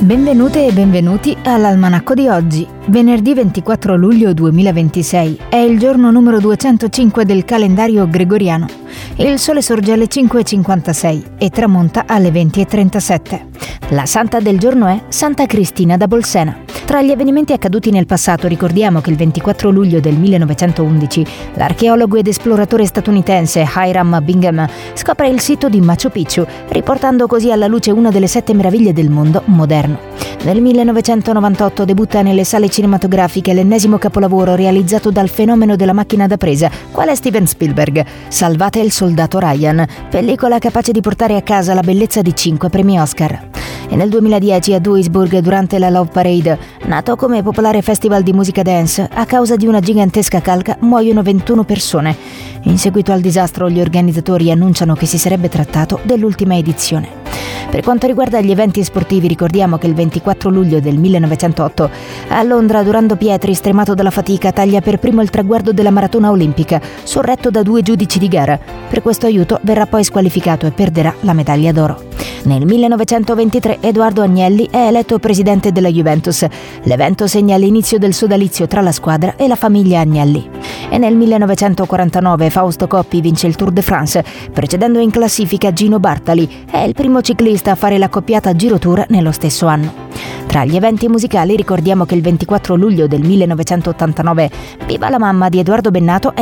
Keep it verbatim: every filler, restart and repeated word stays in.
Benvenute e benvenuti all'Almanacco di oggi, venerdì ventiquattro luglio duemilaventisei. È il giorno numero duecentocinque del calendario gregoriano. Il sole sorge alle cinque e cinquantasei e tramonta alle venti e trentasette. La santa del giorno è Santa Cristina da Bolsena. Tra gli avvenimenti accaduti nel passato ricordiamo che il ventiquattro luglio del millenovecentoundici l'archeologo ed esploratore statunitense Hiram Bingham scopre il sito di Machu Picchu, riportando così alla luce una delle sette meraviglie del mondo moderno. Nel millenovecentonovantotto debutta nelle sale cinematografiche l'ennesimo capolavoro realizzato dal fenomeno della macchina da presa, quale è Steven Spielberg, Salvate il soldato Ryan, pellicola capace di portare a casa la bellezza di cinque premi Oscar. E nel duemiladieci a Duisburg, durante la Love Parade, nato come popolare festival di musica dance, a causa di una gigantesca calca muoiono ventuno persone. In seguito al disastro gli organizzatori annunciano che si sarebbe trattato dell'ultima edizione. Per quanto riguarda gli eventi sportivi, ricordiamo che il ventiquattro luglio del millenovecentootto a Londra Durando Pietri, stremato dalla fatica, taglia per primo il traguardo della maratona olimpica, sorretto da due giudici di gara. Per questo aiuto verrà poi squalificato e perderà la medaglia d'oro. Nel millenovecentoventitré Edoardo Agnelli è eletto presidente della Juventus. L'evento segna l'inizio del sodalizio tra la squadra e la famiglia Agnelli. E nel millenovecentoquarantanove Fausto Coppi vince il Tour de France, precedendo in classifica Gino Bartali. È il primo ciclista a fare l'accoppiata Giro Tour nello stesso anno. Tra gli eventi musicali ricordiamo che il ventiquattro luglio del millenovecentottantanove Viva la mamma di Edoardo Bennato è